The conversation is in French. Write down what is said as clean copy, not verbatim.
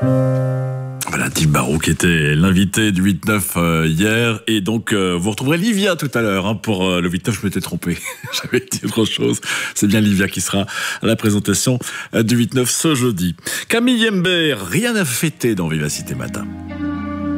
Voilà, Tim Barrow qui était l'invité du 8-9 hier. Et donc, vous retrouverez Livia tout à l'heure pour le 8-9. Je m'étais trompé. J'avais dit autre chose. C'est bien Livia qui sera à la présentation du 8-9 ce jeudi. Camille Hembert, rien à fêter dans Vivacité Matin.